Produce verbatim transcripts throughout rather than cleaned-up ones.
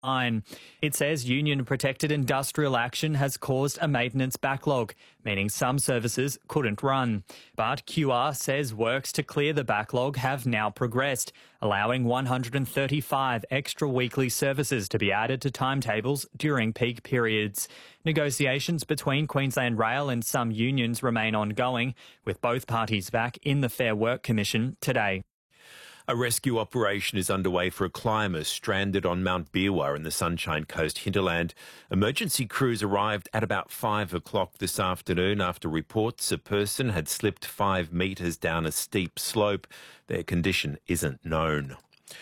line. It says union-protected industrial action has caused a maintenance backlog, meaning some services couldn't run. But Q R says works to clear the backlog have now progressed, allowing one hundred thirty-five extra weekly services to be added to timetables during peak periods. Negotiations between Queensland Rail and some unions remain ongoing, with both parties back in the Fair Work Commission today. A rescue operation is underway for a climber stranded on Mount Biwa in the Sunshine Coast hinterland. Emergency crews arrived at about five o'clock this afternoon after reports a person had slipped five metres down a steep slope. Their condition isn't known.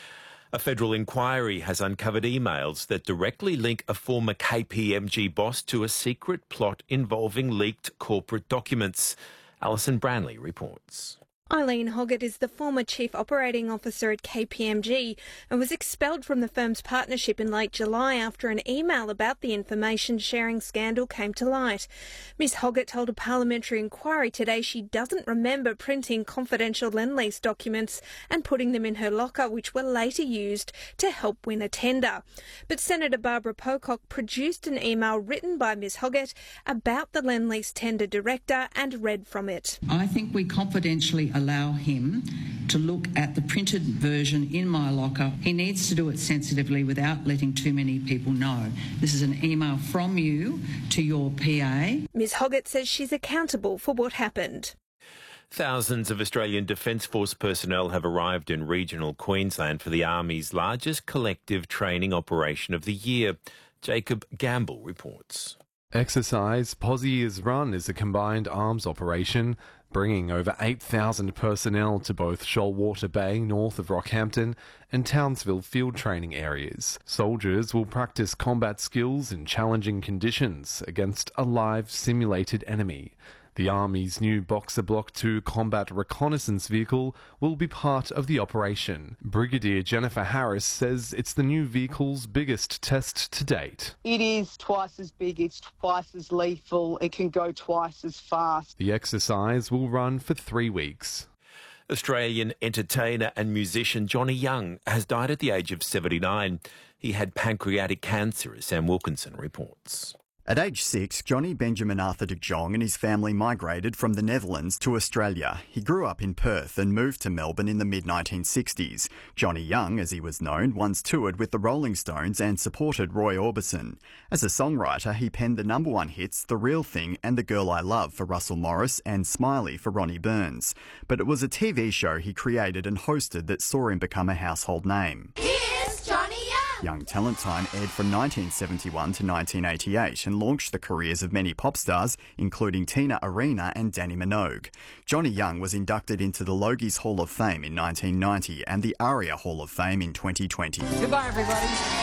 A federal inquiry has uncovered emails that directly link a former K P M G boss to a secret plot involving leaked corporate documents. Alison Branley reports. Eileen Hoggett is the former Chief Operating Officer at K P M G and was expelled from the firm's partnership in late July after an email about the information sharing scandal came to light. Miss Hoggett told a parliamentary inquiry today she doesn't remember printing confidential Lendlease documents and putting them in her locker, which were later used to help win a tender. But Senator Barbara Pocock produced an email written by Miss Hoggett about the Lendlease tender director and read from it. I think we confidentially allow him to look at the printed version in my locker. He needs to do it sensitively without letting too many people know. This is an email from you to your P A. Miss Hoggett says she's accountable for what happened. Thousands of Australian Defence Force personnel have arrived in regional Queensland for the Army's largest collective training operation of the year. Jacob Gamble reports. Exercise Posy is Run is a combined arms operation, bringing over eight thousand personnel to both Shoalwater Bay, north of Rockhampton, and Townsville field training areas. Soldiers will practice combat skills in challenging conditions against a live simulated enemy. The Army's new Boxer Block two combat reconnaissance vehicle will be part of the operation. Brigadier Jennifer Harris says it's the new vehicle's biggest test to date. It is twice as big, it's twice as lethal, it can go twice as fast. The exercise will run for three weeks. Australian entertainer and musician Johnny Young has died at the age of seventy-nine. He had pancreatic cancer, as Sam Wilkinson reports. At age six, Johnny Benjamin Arthur de Jong and his family migrated from the Netherlands to Australia. He grew up in Perth and moved to Melbourne in the mid nineteen sixties. Johnny Young, as he was known, once toured with the Rolling Stones and supported Roy Orbison. As a songwriter, he penned the number one hits The Real Thing and The Girl I Love for Russell Morris and Smiley for Ronnie Burns. But it was a T V show he created and hosted that saw him become a household name. Here's Johnny Young! Young Talent Time aired from nineteen seventy-one to nineteen eighty-eight and launched the careers of many pop stars, including Tina Arena and Danny Minogue. Johnny Young was inducted into the Logies Hall of Fame in nineteen ninety and the ARIA Hall of Fame in twenty twenty. Goodbye, everybody.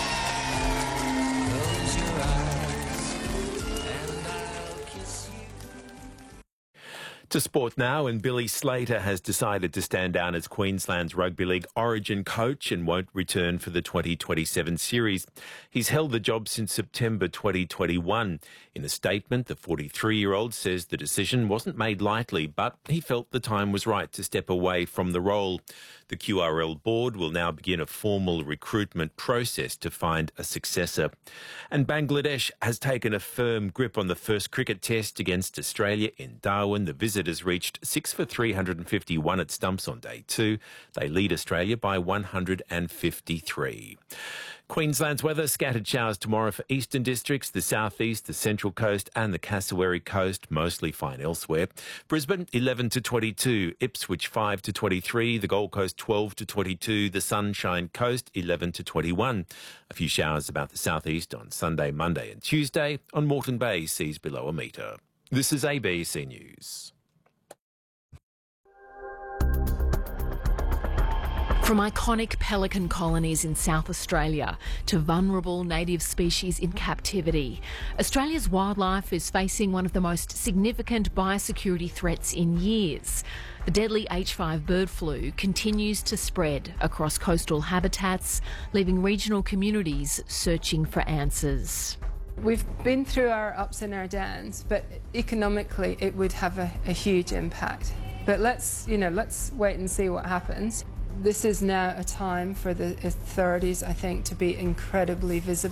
To sport now, and Billy Slater has decided to stand down as Queensland's Rugby League Origin coach and won't return for the twenty twenty-seven series. He's held the job since September twenty twenty-one. In a statement, the forty-three-year-old says the decision wasn't made lightly, but he felt the time was right to step away from the role. The Q R L board will now begin a formal recruitment process to find a successor. And Bangladesh has taken a firm grip on the first cricket test against Australia in Darwin. The visitors reached six for three hundred fifty-one at stumps on day two. They lead Australia by one hundred fifty-three. Queensland's weather, scattered showers tomorrow for eastern districts, the southeast, the central coast and the Cassowary coast, mostly fine elsewhere. Brisbane, eleven to twenty-two, Ipswich, five to twenty-three, the Gold Coast, twelve to twenty-two, the Sunshine Coast, eleven to twenty-one. A few showers about the southeast on Sunday, Monday and Tuesday. On Moreton Bay, seas below a metre. This is A B C News. From iconic pelican colonies in South Australia to vulnerable native species in captivity, Australia's wildlife is facing one of the most significant biosecurity threats in years. The deadly H five bird flu continues to spread across coastal habitats, leaving regional communities searching for answers. We've been through our ups and our downs, but economically it would have a, a huge impact. But let's, you know, let's wait and see what happens. This is now a time for the authorities, I think, to be incredibly visible.